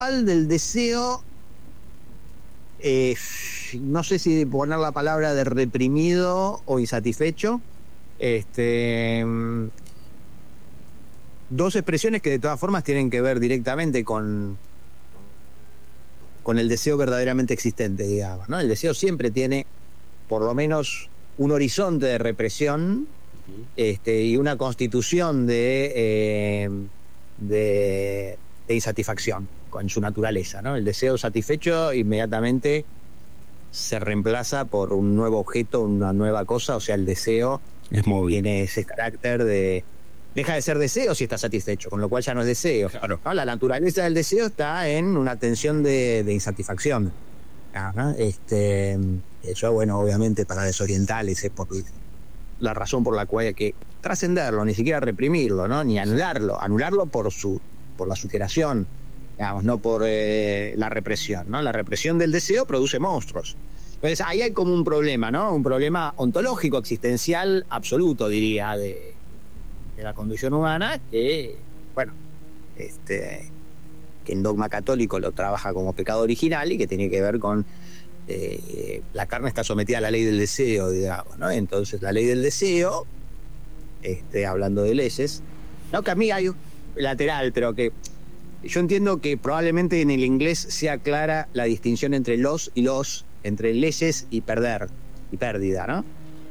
del deseo, no sé si poner la palabra de reprimido o insatisfecho. Dos expresiones que de todas formas tienen que ver directamente con el deseo verdaderamente existente, digamos, ¿no? El deseo siempre tiene por lo menos un horizonte de represión, y una constitución de insatisfacción con su naturaleza, ¿no? El deseo satisfecho inmediatamente se reemplaza por un nuevo objeto, una nueva cosa, o sea, el deseo Es móvil. tiene ese carácter de... Deja de ser deseo si está satisfecho, con lo cual ya no es deseo. Claro. ¿No? La naturaleza del deseo está en una tensión de insatisfacción. ¿No? Eso, bueno, obviamente para los orientales es por la razón por la cual hay que trascenderlo, ni siquiera reprimirlo, ¿no? Ni anularlo por la superación, digamos, no por la represión, ¿no? La represión del deseo produce monstruos. Entonces ahí hay como un problema, ¿no? Un problema ontológico, existencial, absoluto, diría, de la condición humana, que, bueno, que en dogma católico lo trabaja como pecado original y que tiene que ver con la carne está sometida a la ley del deseo, digamos, ¿no? Entonces la ley del deseo, hablando de leyes, no, que a mí hay lateral, pero que yo entiendo que probablemente en el inglés sea clara la distinción entre entre leyes y perder y pérdida, ¿no?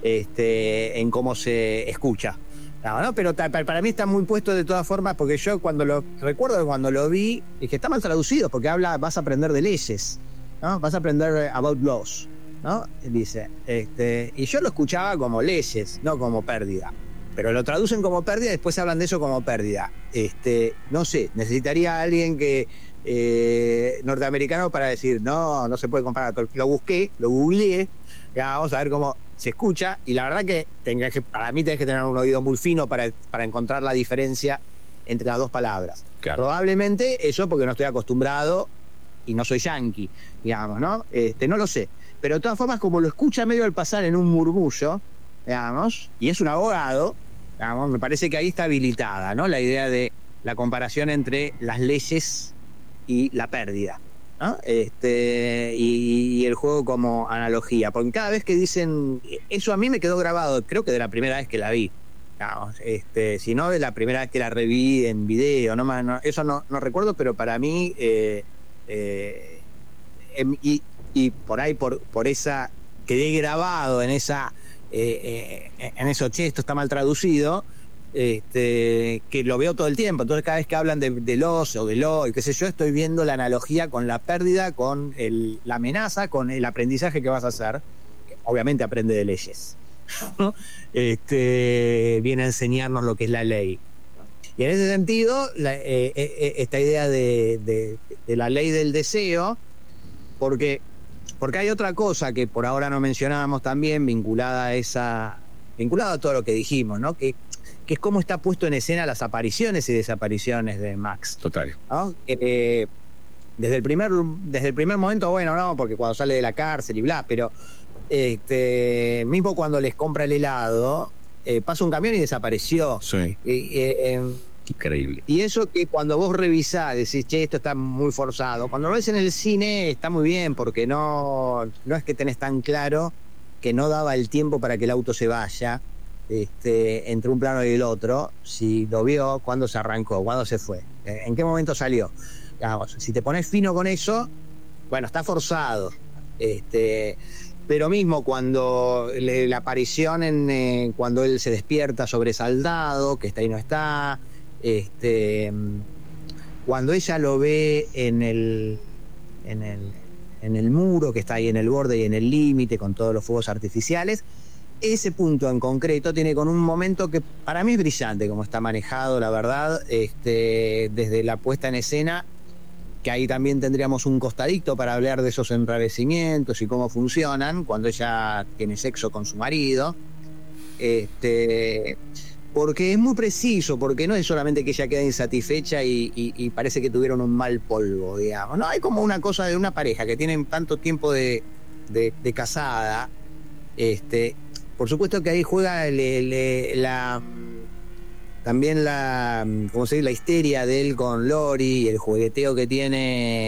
En cómo se escucha. No, pero para mí está muy puesto de todas formas, porque yo recuerdo que cuando lo vi, es que está mal traducido, porque vas a aprender de leyes, ¿no? Vas a aprender about laws, ¿no? Dice, y yo lo escuchaba como leyes, no como pérdida. Pero lo traducen como pérdida y después hablan de eso como pérdida. No sé, necesitaría a alguien norteamericano para decir, no se puede comparar. Lo busqué, lo googleé, ya vamos a ver cómo se escucha, y la verdad que para mí tenés que tener un oído muy fino para encontrar la diferencia entre las dos palabras. Claro. Probablemente eso porque no estoy acostumbrado y no soy yanqui, digamos, ¿no? No lo sé. Pero de todas formas, como lo escucha medio al pasar en un murmullo, digamos, y es un abogado, digamos, me parece que ahí está habilitada, ¿no? La idea de la comparación entre las leyes y la pérdida, ¿no? Y el juego como analogía, porque cada vez que dicen eso a mí me quedó grabado, creo que de la primera vez que la vi, digamos, si no de la primera vez que la reví en video, eso no recuerdo, pero para mí y por ahí por esa quedé grabado en esa en eso, esto está mal traducido, que lo veo todo el tiempo. Entonces cada vez que hablan de los o de lo y qué sé yo, estoy viendo la analogía con la pérdida, con la amenaza, con el aprendizaje que vas a hacer, que obviamente aprende de leyes, ¿no? Viene a enseñarnos lo que es la ley. Y en ese sentido, esta idea de la ley del deseo, porque hay otra cosa que por ahora no mencionábamos también, vinculada a todo lo que dijimos, ¿no? Que es cómo está puesto en escena las apariciones y desapariciones de Max. Total. ¿No? Desde el primer momento, bueno, no, porque cuando sale de la cárcel y bla, pero mismo cuando les compra el helado, pasa un camión y desapareció. Sí. Increíble. Y eso que cuando vos revisás, decís, che, esto está muy forzado. Cuando lo ves en el cine está muy bien, porque no es que tenés tan claro que no daba el tiempo para que el auto se vaya entre un plano y el otro. Si lo vio, cuándo se arrancó, cuándo se fue, en qué momento salió. Digamos, si te pones fino con eso, bueno, está forzado. Pero mismo cuando la aparición cuando él se despierta sobresaltado, que está ahí no está, cuando ella lo ve en el muro que está ahí en el borde y en el límite con todos los fuegos artificiales, ese punto en concreto tiene con un momento que para mí es brillante como está manejado, la verdad, desde la puesta en escena, que ahí también tendríamos un costadito para hablar de esos enrarecimientos y cómo funcionan cuando ella tiene sexo con su marido, porque es muy preciso, porque no es solamente que ella queda insatisfecha y parece que tuvieron un mal polvo, digamos. No, hay como una cosa de una pareja que tienen tanto tiempo de casada. Por supuesto que ahí juega también la, ¿cómo se dice? La histeria de él con Lori y el jugueteo que tiene